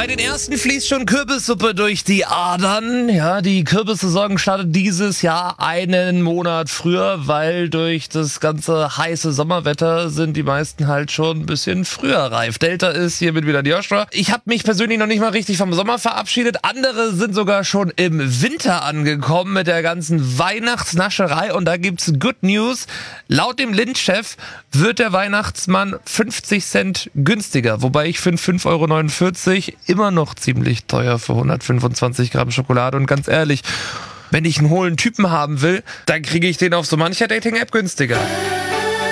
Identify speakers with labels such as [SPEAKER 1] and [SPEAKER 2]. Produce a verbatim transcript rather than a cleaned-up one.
[SPEAKER 1] Bei den ersten fließt schon Kürbissuppe durch die Adern. Ja, die Kürbissaison startet dieses Jahr einen Monat früher, weil durch das ganze heiße Sommerwetter sind die meisten halt schon ein bisschen früher reif. Delta ist hiermit wieder die Joshua. Ich habe mich persönlich noch nicht mal richtig vom Sommer verabschiedet. Andere sind sogar schon im Winter angekommen mit der ganzen Weihnachtsnascherei. Und da gibt's Good News. Laut dem Lindt-Chef wird der Weihnachtsmann fünfzig Cent günstiger. Wobei ich finde fünf Euro neunundvierzig immer noch ziemlich teuer für hundertfünfundzwanzig Gramm Schokolade. Und ganz ehrlich, wenn ich einen hohlen Typen haben will, dann kriege ich den auf so mancher Dating-App günstiger.